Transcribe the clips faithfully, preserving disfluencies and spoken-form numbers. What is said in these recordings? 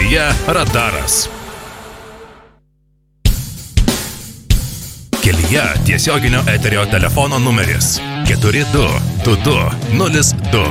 Kelyje radaras. Kelyje tiesioginio eterio telefono numeris keturi du du du nulis du.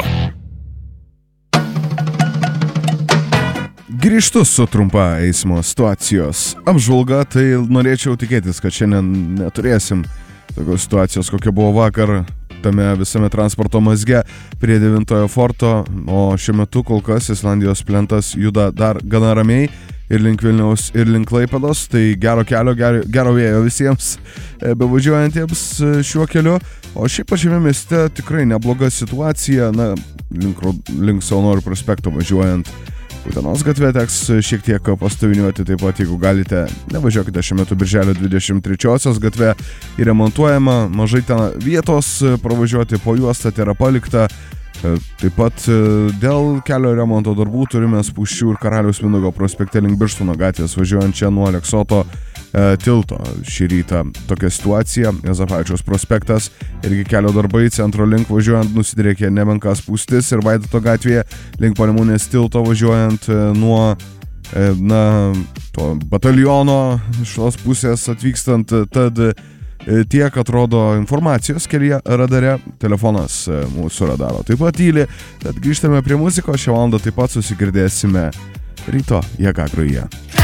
Grįžtu su trumpa eismo situacijos apžvalga, tai norėčiau tikėtis, kad šiandien neturėsim tokios situacijos, kokia buvo vakar tame visame transporto mazge prie devintojo forto, o šiuo metu kol kas Islandijos plentas juda dar gana ramiai ir link Vilniaus, ir link Klaipėdos, tai gero kelio, gero, gero vėjo visiems bevažiuojantiems šiuo keliu, o šiaip pačiame mieste tikrai nebloga situacija, na, link, link Savanorių prospekto važiuojant. Utenos gatvė teks šiek tiek pastoviniuoti, taip pat jeigu galite, nevažiuokite šiuo metu Birželio dvidešimt trečiosios gatvė įremontuojama, mažai ten vietos pravažiuoti, po juostą tai yra palikta. Taip pat dėl kelio remonto darbų turime Spūsčių ir Karaliaus Mindaugo prospekte link Birštono gatvės važiuojant čia nuo Aleksoto e, tilto. Šį rytą tokia situacija, Juozapavičiaus prospektas, irgi kelio darbai, centro link važiuojant nusidriekė nemenka spūstis ir Vaidoto gatvėje link Panemunės tilto važiuojant e, nuo e, na, to bataliono šios pusės atvykstant, tad tiek atrodo informacijos kelyje radare, telefonas mūsų radaro taip pat tyli, tad grįžtame prie muzikos, šią valandą taip pat susigirdėsime ryto jėga grojuje.